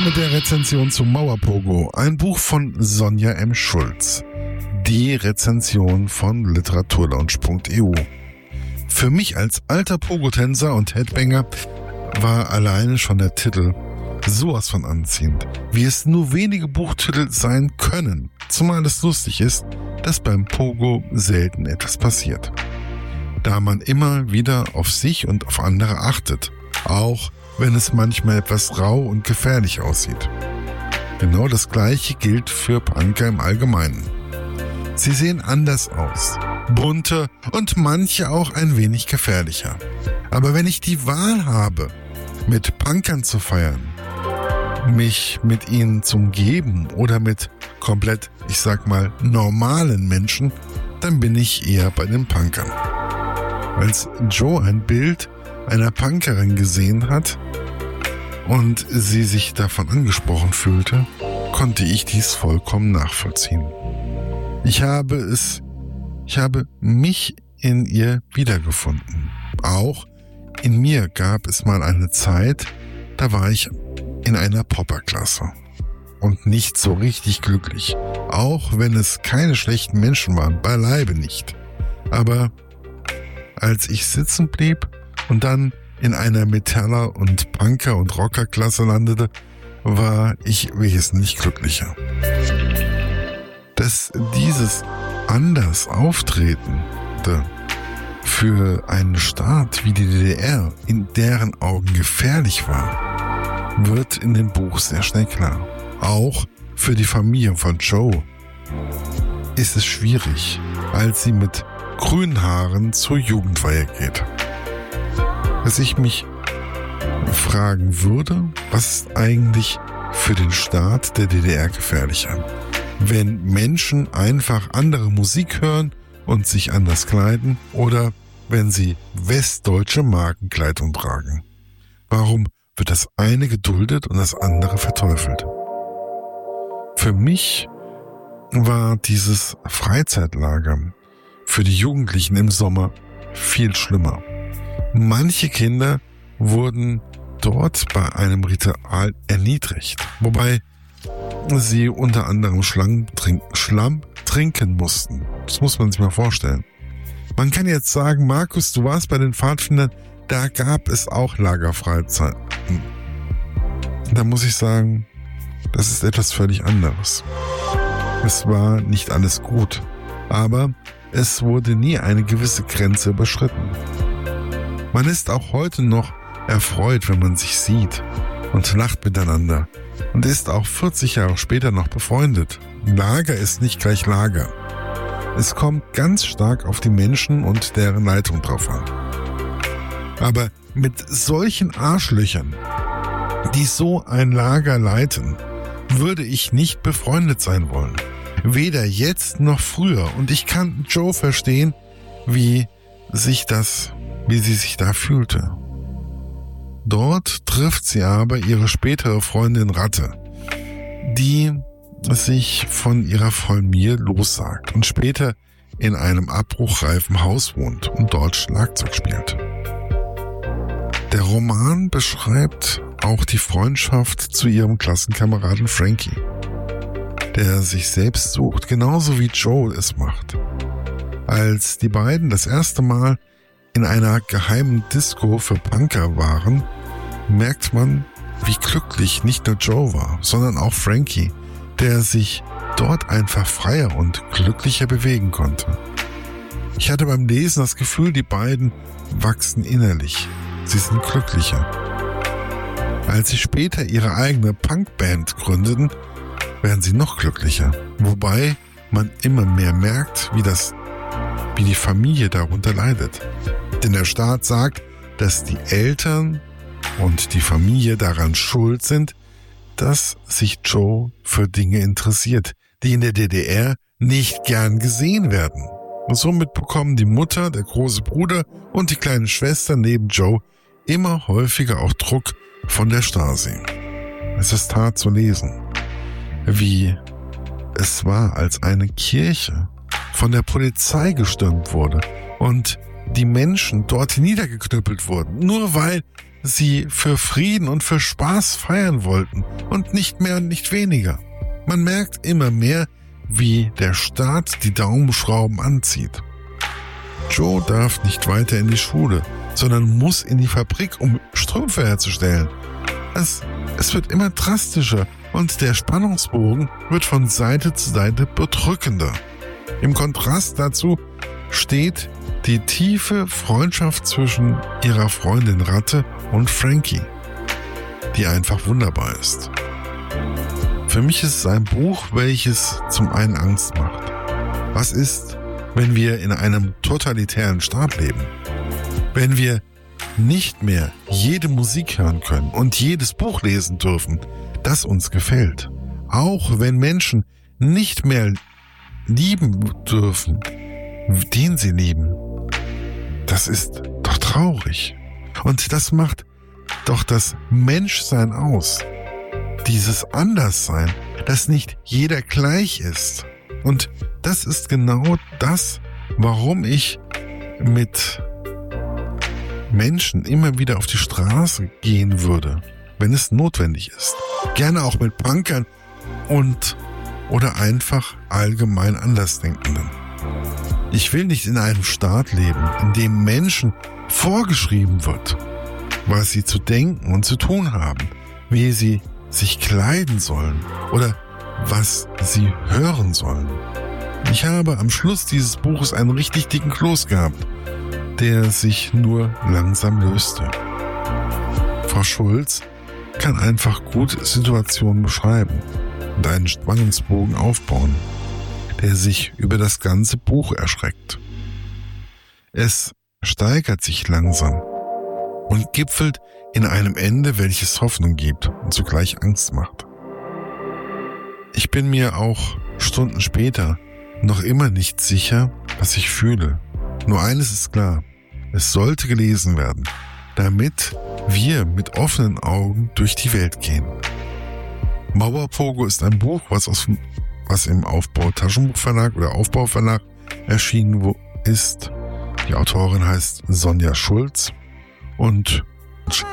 mit der Rezension zu Mauerpogo, ein Buch von Sonja M. Schulz. Die Rezension von literaturlaunch.eu. Für mich als alter Pogo-Tänzer und Headbanger war alleine schon der Titel sowas von anziehend, wie es nur wenige Buchtitel sein können. Zumal es lustig ist, dass beim Pogo selten etwas passiert. Da man immer wieder auf sich und auf andere achtet, auch wenn es manchmal etwas rau und gefährlich aussieht. Genau das Gleiche gilt für Punker im Allgemeinen. Sie sehen anders aus, bunter und manche auch ein wenig gefährlicher. Aber wenn ich die Wahl habe, mit Punkern zu feiern, mich mit ihnen zu umgeben oder mit komplett, ich sag mal, normalen Menschen, dann bin ich eher bei den Punkern. Als Joe ein Bild einer Punkerin gesehen hat und sie sich davon angesprochen fühlte, konnte ich dies vollkommen nachvollziehen. Ich habe mich in ihr wiedergefunden. Auch in mir gab es mal eine Zeit, da war ich in einer Popperklasse und nicht so richtig glücklich. Auch wenn es keine schlechten Menschen waren, beileibe nicht. Aber als ich sitzen blieb und dann in einer Metaller- und Punker- und Rockerklasse landete, war ich wesentlich glücklicher. Dass dieses anders Auftretende für einen Staat wie die DDR in deren Augen gefährlich war, wird in dem Buch sehr schnell klar. Auch für die Familie von Joe ist es schwierig, als sie mit grünen Haaren zur Jugendweihe geht. Dass ich mich fragen würde, was ist eigentlich für den Staat der DDR gefährlicher? Wenn Menschen einfach andere Musik hören und sich anders kleiden oder wenn sie westdeutsche Markenkleidung tragen. Warum wird das eine geduldet und das andere verteufelt? Für mich war dieses Freizeitlager für die Jugendlichen im Sommer viel schlimmer. Manche Kinder wurden dort bei einem Ritual erniedrigt, wobei sie unter anderem Schlamm trinken mussten. Das muss man sich mal vorstellen. Man kann jetzt sagen, Markus, du warst bei den Pfadfindern, da gab es auch Lagerfreizeiten. Da muss ich sagen, das ist etwas völlig anderes. Es war nicht alles gut, aber es wurde nie eine gewisse Grenze überschritten. Man ist auch heute noch erfreut, wenn man sich sieht und lacht miteinander und ist auch 40 Jahre später noch befreundet. Lager ist nicht gleich Lager. Es kommt ganz stark auf die Menschen und deren Leitung drauf an. Aber mit solchen Arschlöchern, die so ein Lager leiten, würde ich nicht befreundet sein wollen. Weder jetzt noch früher. Und ich kann Joe verstehen, wie sie sich da fühlte. Dort trifft sie aber ihre spätere Freundin Ratte, die sich von ihrer Familie lossagt und später in einem abbruchreifen Haus wohnt und dort Schlagzeug spielt. Der Roman beschreibt auch die Freundschaft zu ihrem Klassenkameraden Frankie, der sich selbst sucht, genauso wie Joe es macht. Als die beiden das erste Mal in einer geheimen Disco für Punker waren, merkt man, wie glücklich nicht nur Joe war, sondern auch Frankie, der sich dort einfach freier und glücklicher bewegen konnte. Ich hatte beim Lesen das Gefühl, die beiden wachsen innerlich. Sie sind glücklicher. Als sie später ihre eigene Punkband gründeten, werden sie noch glücklicher. Wobei man immer mehr merkt, wie die Familie darunter leidet. Denn der Staat sagt, dass die Eltern und die Familie daran schuld sind, dass sich Joe für Dinge interessiert, die in der DDR nicht gern gesehen werden. Und somit bekommen die Mutter, der große Bruder und die kleine Schwester neben Joe immer häufiger auch Druck von der Stasi. Es ist hart zu lesen, wie es war, als eine Kirche von der Polizei gestürmt wurde und die Menschen dort niedergeknüppelt wurden, nur weil sie für Frieden und für Spaß feiern wollten und nicht mehr und nicht weniger. Man merkt immer mehr, wie der Staat die Daumenschrauben anzieht. Joe darf nicht weiter in die Schule, sondern muss in die Fabrik, um Strümpfe herzustellen. Es wird immer drastischer und der Spannungsbogen wird von Seite zu Seite bedrückender. Im Kontrast dazu steht die tiefe Freundschaft zwischen ihrer Freundin Ratte und Frankie, die einfach wunderbar ist. Für mich ist es ein Buch, welches zum einen Angst macht. Was ist, wenn wir in einem totalitären Staat leben? Wenn wir nicht mehr jede Musik hören können und jedes Buch lesen dürfen, das uns gefällt. Auch wenn Menschen nicht mehr lieben dürfen, den sie lieben. Das ist doch traurig. Und das macht doch das Menschsein aus. Dieses Anderssein, dass nicht jeder gleich ist. Und das ist genau das, warum ich mit Menschen immer wieder auf die Straße gehen würde, wenn es notwendig ist. Gerne auch mit Punkern oder einfach allgemein Andersdenkenden. Ich will nicht in einem Staat leben, in dem Menschen vorgeschrieben wird, was sie zu denken und zu tun haben, wie sie sich kleiden sollen oder was sie hören sollen. Ich habe am Schluss dieses Buches einen richtig dicken Kloß gehabt, der sich nur langsam löste. Frau Schulz kann einfach gut Situationen beschreiben und einen Spannungsbogen aufbauen, der sich über das ganze Buch erstreckt. Es steigert sich langsam und gipfelt in einem Ende, welches Hoffnung gibt und zugleich Angst macht. Ich bin mir auch Stunden später noch immer nicht sicher, was ich fühle. Nur eines ist klar, es sollte gelesen werden, damit wir mit offenen Augen durch die Welt gehen. Mauerpogo ist ein Buch, was im Aufbau-Taschenbuchverlag oder Aufbauverlag erschienen ist. Die Autorin heißt Sonja Schulz und